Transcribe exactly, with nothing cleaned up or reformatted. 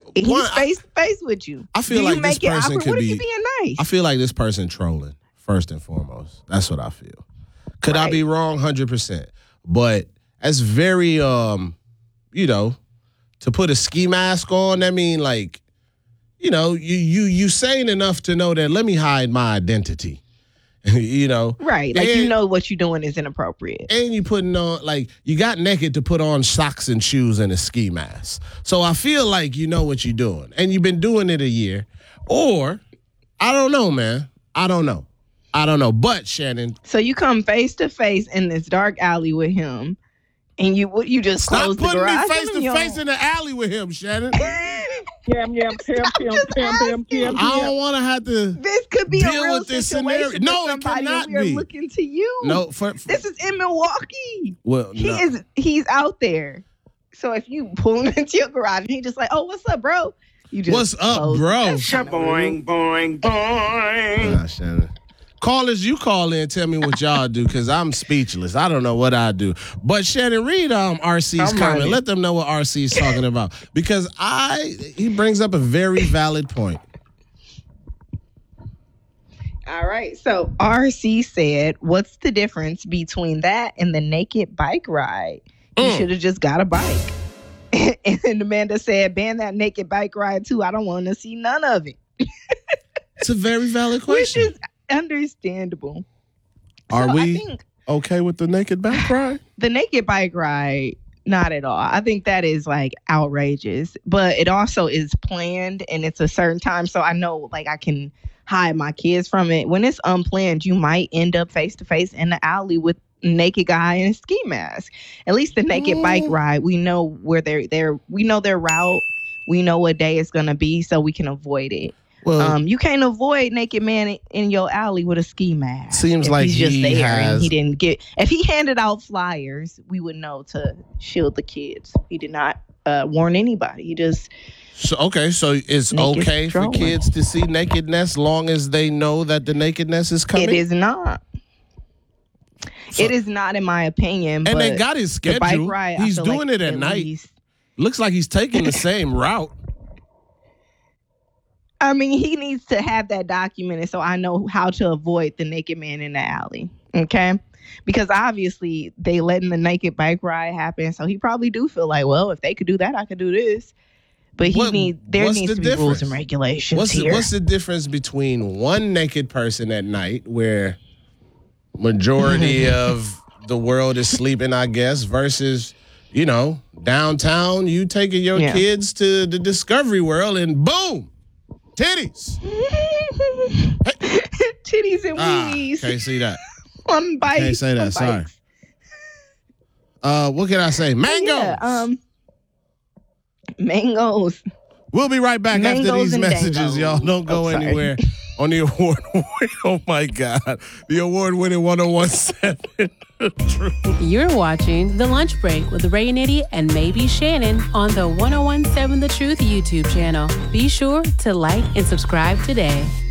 He's one, face to face with you. I feel Do like you this make it person awkward? could What if be. you being nice? I feel like this person trolling first and foremost. That's what I feel. Could I Right. be wrong? one hundred percent. But that's very, um, you know, to put a ski mask on. That mean like, you know, you you you sane enough to know that let me hide my identity. You know, Right. Like, and, you know what you're doing is inappropriate. and you putting on like you got naked to put on socks and shoes and a ski mask. So I feel like you know what you're doing, and you've been doing it a year, or I don't know, man. I don't know. I don't know. But Shannon, So you come face to face in this dark alley with him, and you what you just stop close the putting me garage. face to You face don't- in the alley with him, Shannon. Yam, yam, pim, pim, just pim, pim, pim, asking. I pim. don't want to have to. This could be a Deal real with this situation scenario. No, for it somebody, cannot and we are be. looking to you. No, for, for This is in Milwaukee. well, He no. is he's out there. So if you pull him into your garage and he just like, oh, what's up, bro? You just What's up, close- bro? That's kinda rude. Boing, boing, boing. Nah, Shannon. Callers, you call in and tell me what y'all do because I'm speechless. I don't know what I do. But Shannon, read um, R C's I'm comment. ready. Let them know what R C's talking about because I he brings up a very valid point. All right. So R C said, what's the difference between that and the naked bike ride? You Mm. should have just got a bike. And Amanda said, ban that naked bike ride too. I don't want to see none of it. It's a very valid Which question. is understandable. Are So I we think okay with the naked bike ride? the naked bike ride, not at all. I think that is like outrageous, but it also is planned and it's a certain time. So I know like I can hide my kids from it. When it's unplanned, you might end up face to face in the alley with a naked guy in a ski mask. At least the naked Mm. bike ride, we know where they're they're we know their route. We know what day it's gonna be, so we can avoid it. Well, Um, you can't avoid naked man in- in your alley with a ski mask. Seems if like he's just he there has- and he didn't get. If he handed out flyers, we would know to shield the kids. He did not uh, warn anybody. He just so, okay, so it's naked okay for strolling. kids to see nakedness long as they know that the nakedness is coming. it is not. So- it is not, in my opinion. and but they got his the bike schedule. ride, I He's feel doing like it at night. least- Looks like he's taking the same route. I mean, he needs to have that documented so I know how to avoid the naked man in the alley. Okay. Because obviously they letting the naked bike ride happen. So he probably do feel like, well, if they could do that, I could do this. But he What- need there what's needs the to be rules difference? and regulations What's the, here. what's the difference between one naked person at night where majority of the world is sleeping, I guess, versus, you know, downtown, you taking your Yeah. kids to the Discovery World and boom, titties. Titties and Ah, weenies can't see that. on bikes. Can't say that, on sorry. bikes. Uh, what can I say? Mangoes. Yeah, um, mangoes. We'll be right back after Mangoes these and messages. dangos. Y'all don't go Oh, sorry. anywhere on the award. Oh my God, the award-winning one oh one seven. You're watching The Lunch Break with Ray Nitty and maybe Shannon on the one oh one seven The Truth YouTube channel. Be sure to like and subscribe today.